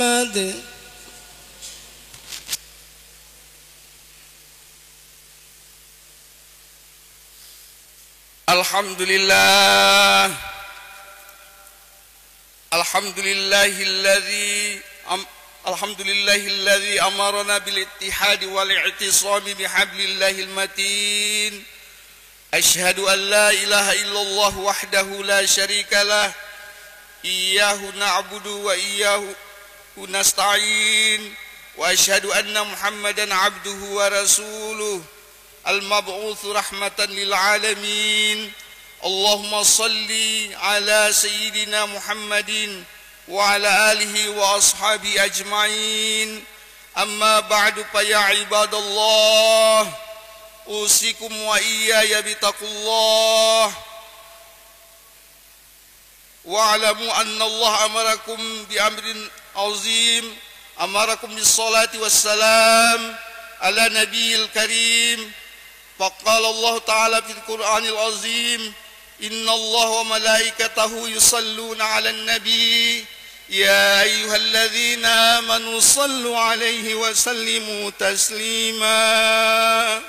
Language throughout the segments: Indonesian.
محمد. الحمد لله الذي أمرنا بالاتحاد والاعتصام بحبل الله المتين. أشهد أن لا إله إلا الله وحده لا شريك له إياه نعبد وإياه نستعين. وأشهد أن محمدا عبده ورسوله المبعوث رحمة للعالمين. اللهم صل على سيدنا محمد وعلى آله وأصحابه أجمعين. أما بعد فيا عباد الله أوصيكم وإياي بتقوى الله. واعلموا أن الله أمركم بأمر عظيم، أمركم بالصلاة والسلام على نبي الكريم. فقال الله تعالى في القرآن العظيم: إن الله وملائكته يصلون على النبي يا أيها الذين آمنوا صلوا عليه وسلموا تسليما.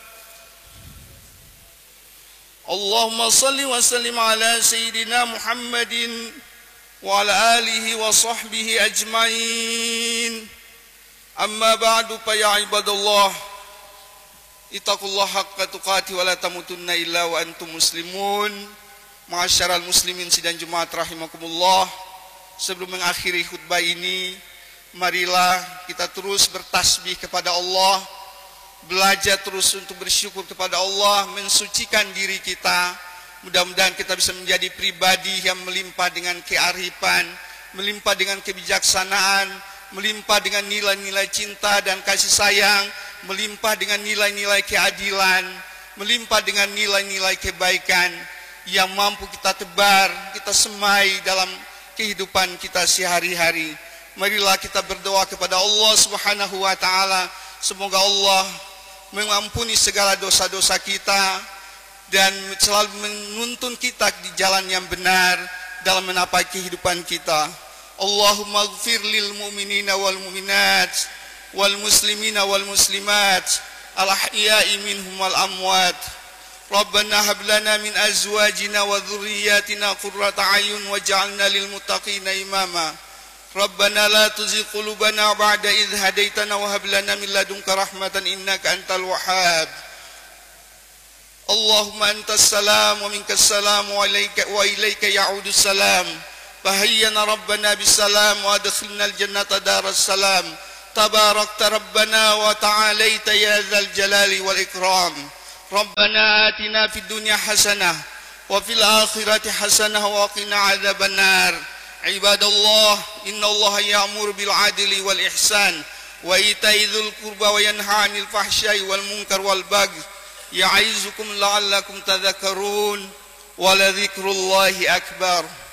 اللهم صل وسلم على سيدنا محمد وعلى آله وصحبه أجمعين. أما بعد فيا عباد الله ittaqullaha haqqa tuqatih wa la tamutunna illa wa antum muslimun. Ma'asyaral muslimin sidang Jumat rahimakumullah. Sebelum mengakhiri khutbah ini, marilah kita terus bertasbih kepada Allah, belajar terus untuk bersyukur kepada Allah, mensucikan diri kita. Mudah-mudahan kita bisa menjadi pribadi yang melimpah dengan kearifan, melimpah dengan kebijaksanaan, melimpah dengan nilai-nilai cinta dan kasih sayang, melimpah dengan nilai-nilai keadilan, melimpah dengan nilai-nilai kebaikan yang mampu kita tebar, kita semai dalam kehidupan kita sehari-hari. Marilah kita berdoa kepada Allah Subhanahu wa taala, semoga Allah mengampuni segala dosa-dosa kita dan selalu menuntun kita di jalan yang benar dalam menapai kehidupan kita. Allahumma ighfir lil mu'minina wal mu'minat wal muslimina wal muslimat al ahya'i minhum wal amwat. Rabbana hab lana min azwajina wa dhurriyyatina qurrata a'yun waj'alna lil muttaqina imama. Rabbana la tuzigh qulubana ba'da idh hadaitana wa hab lana min ladunka rahmatan innaka antal wahhab. Allahumma antas salam wa minkas salam wa ilayka ya'udus salam. Fahayyana rabbana bisalam wa adkhilna al-jannata daras salam. Tabarakta rabbana wa ta'alaita ya dzal jalali wal ikram. Rabbana atina fid dunya hasanah wa fil akhirati hasanah wa qina adzaban nar. Ibadallah, innallaha ya'muru bil adli wal ihsan wa ita'i dzil qurba wa yanha 'anil fahsya'i wal munkar wal baghi. Ya'izukum la'allakum tadhakkarun. Wa la dzikrullahi akbar.